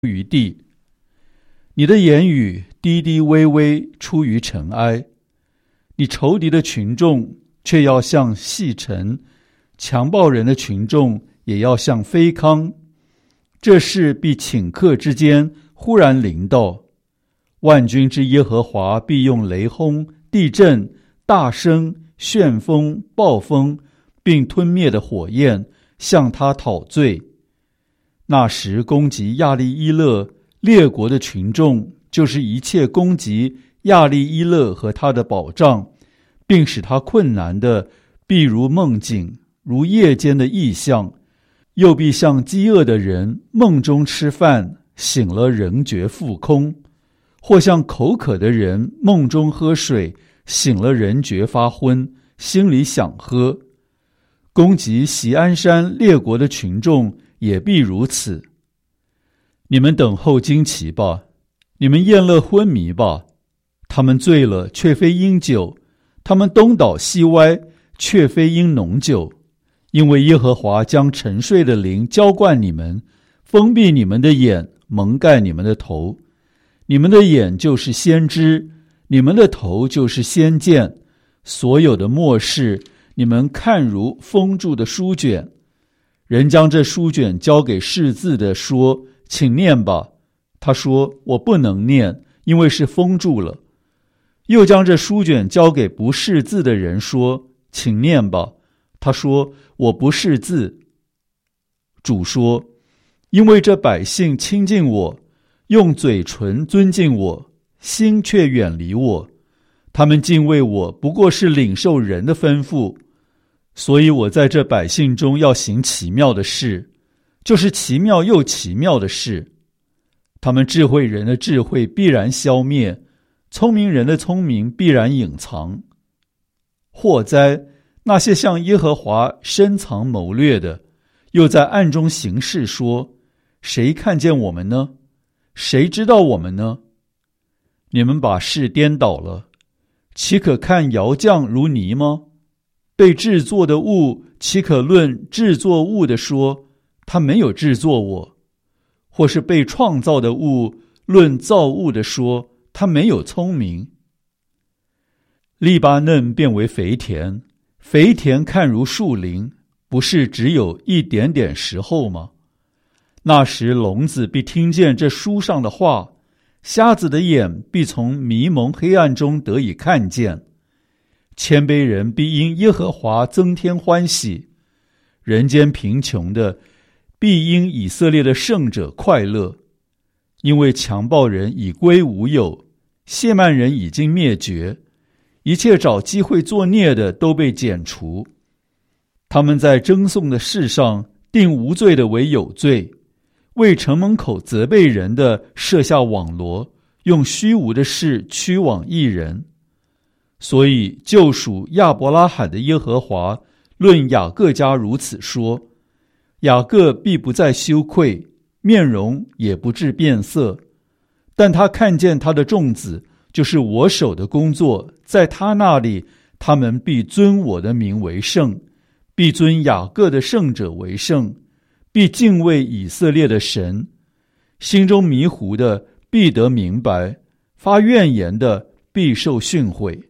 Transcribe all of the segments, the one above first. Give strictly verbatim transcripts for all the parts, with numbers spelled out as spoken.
于地。你的言语低低微微出于尘埃，你仇敌的群众却要像细尘，强暴人的群众也要像飞糠。这事必顷刻之间忽然临到，万军之耶和华必用雷轰、地震、大声、旋风、暴风，并吞灭的火焰向他讨罪。那时攻击亚利伊勒列国的群众，就是一切攻击亚利伊勒和他的保障，并使他困难的，必如梦境，如夜间的异象，又必像饥饿的人梦中吃饭，醒了仍觉腹空，或像口渴的人梦中喝水，醒了人觉发昏，心里想喝。攻击锡安山列国的群众也必如此。你们等候惊奇吧，你们宴乐昏迷吧。他们醉了，却非因酒；他们东倒西歪，却非因浓酒。因为耶和华将沉睡的灵浇灌你们，封闭你们的眼，蒙盖你们的头。你们的眼就是先知，你们的头就是先见。所有的末世，你们看如封住的书卷。人将这书卷交给识字的，说：请念吧。他说：我不能念，因为是封住了。又将这书卷交给不识字的人，说：请念吧。他说：我不识字。主说：因为这百姓亲近我，用嘴唇尊敬我，心却远离我。他们敬畏我，不过是领受人的吩咐。所以我在这百姓中要行奇妙的事，就是奇妙又奇妙的事。他们智慧人的智慧必然消灭，聪明人的聪明必然隐藏。祸哉，那些向耶和华深藏谋略的，又在暗中行事，说：谁看见我们呢？谁知道我们呢？你们把事颠倒了，岂可看窑匠如泥吗？被制作的物，岂可论制作物的说，他没有制作我？或是被创造的物，论造物的说，他没有聪明？利巴嫩变为肥田，肥田看如树林，不是只有一点点时候吗？那时聋子必听见这书上的话，瞎子的眼必从迷蒙黑暗中得以看见。谦卑人必因耶和华增添欢喜，人间贫穷的必因以色列的圣者快乐。因为强暴人已归无有，亵慢人已经灭绝，一切找机会作孽的都被剪除。他们在争讼的事上定无罪的为有罪，为城门口责备人的设下网罗，用虚无的事驱往义人。所以救赎亚伯拉罕的耶和华论雅各家如此说：雅各必不再羞愧，面容也不致变色。但他看见他的众子，就是我手的工作，在他那里，他们必尊我的名为圣，必尊雅各的圣者为圣，必敬畏以色列的神。心中迷糊的必得明白，发怨言的必受训诲。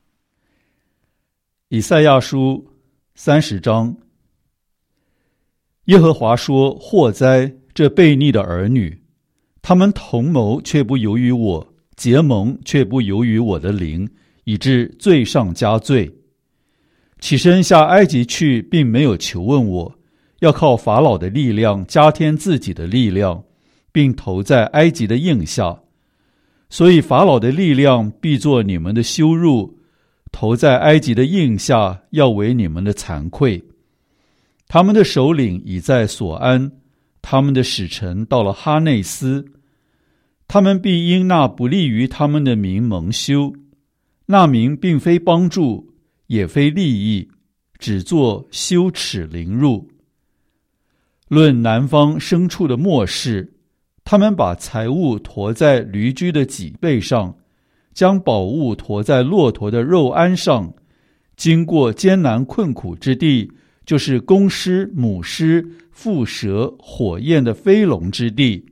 以赛亚书三十章。耶和华说：祸哉，这悖逆的儿女！他们同谋却不由于我，结盟却不由于我的灵，以致罪上加罪。起身下埃及去，并没有求问我，要靠法老的力量加添自己的力量，并投在埃及的印下。所以法老的力量必作你们的羞辱，投在埃及的印下，要为你们的惭愧。他们的首领已在所安，他们的使臣到了哈内斯。他们必因那不利于他们的名蒙羞，那名并非帮助，也非利益，只作羞耻凌辱。论南方牲畜的末世，他们把财物驮在驴驹的脊背上，将宝物驮在骆驼的肉鞍上，经过艰难困苦之地，就是公狮、母狮、蝮蛇、火焰的飞龙之地。